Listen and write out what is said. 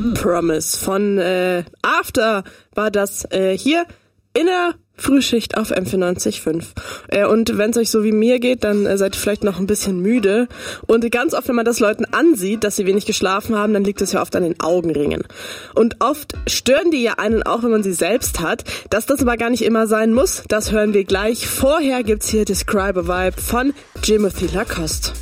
Promise von After war das hier in der Frühschicht auf M94.5. Und wenn es euch so wie mir geht, dann seid ihr vielleicht noch ein bisschen müde. Und ganz oft, wenn man das Leuten ansieht, dass sie wenig geschlafen haben, dann liegt es ja oft an den Augenringen. Und oft stören die ja einen auch, wenn man sie selbst hat. Dass das aber gar nicht immer sein muss, das hören wir gleich. Vorher gibt's hier Describe a Vibe von Jimothy Lacoste.